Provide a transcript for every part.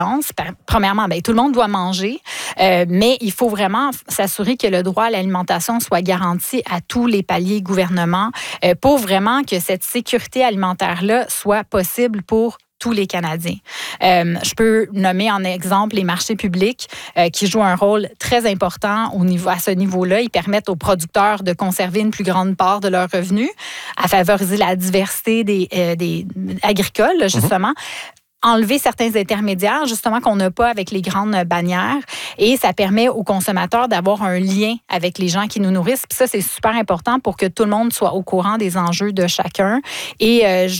Premièrement, tout le monde doit manger, mais il faut vraiment s'assurer que le droit à l'alimentation soit garanti à tous les paliers gouvernement pour vraiment que cette sécurité alimentaire-là soit possible pour tous les Canadiens. Je peux nommer en exemple les marchés publics qui jouent un rôle très important à ce niveau-là. Ils permettent aux producteurs de conserver une plus grande part de leurs revenus, à favoriser la diversité des agricoles, justement. Enlever certains intermédiaires, justement, qu'on n'a pas avec les grandes bannières. Et ça permet aux consommateurs d'avoir un lien avec les gens qui nous nourrissent. Puis ça, c'est super important pour que tout le monde soit au courant des enjeux de chacun. Et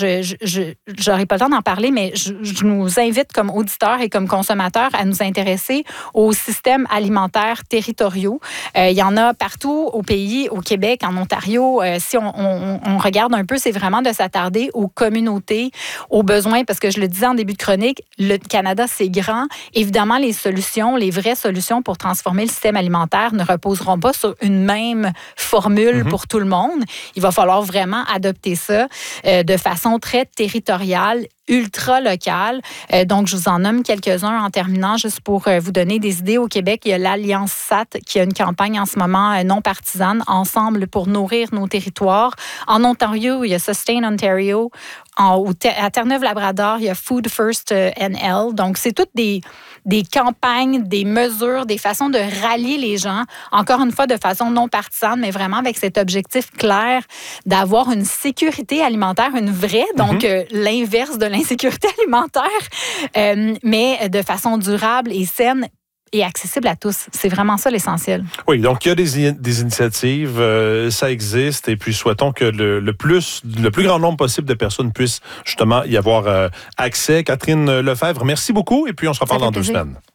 je n'aurai pas le temps d'en parler, mais je nous invite comme auditeurs et comme consommateurs à nous intéresser aux systèmes alimentaires territoriaux. Il y en a partout au pays, au Québec, en Ontario. Si on regarde un peu, c'est vraiment de s'attarder aux communautés, aux besoins, parce que je le disais en début de chronique, le Canada, c'est grand. Évidemment, les vraies solutions pour transformer le système alimentaire ne reposeront pas sur une même formule pour tout le monde. Il va falloir vraiment adopter ça de façon très territoriale, ultra locale. Donc, je vous en nomme quelques-uns en terminant, juste pour vous donner des idées. Au Québec, il y a l'Alliance SAT qui a une campagne en ce moment non partisane, Ensemble pour nourrir nos territoires. En Ontario, il y a Sustain Ontario. À Terre-Neuve-Labrador, il y a Food First NL. Donc, c'est toutes des campagnes, des mesures, des façons de rallier les gens, encore une fois, de façon non partisane, mais vraiment avec cet objectif clair d'avoir une sécurité alimentaire, une vraie, donc l'inverse de l'insécurité alimentaire, mais de façon durable et saine et accessible à tous. C'est vraiment ça l'essentiel. Oui, donc il y a des initiatives, ça existe, et puis souhaitons que le plus grand nombre possible de personnes puissent justement y avoir accès. Catherine Lefebvre, merci beaucoup, et puis on se reparle dans 2 semaines.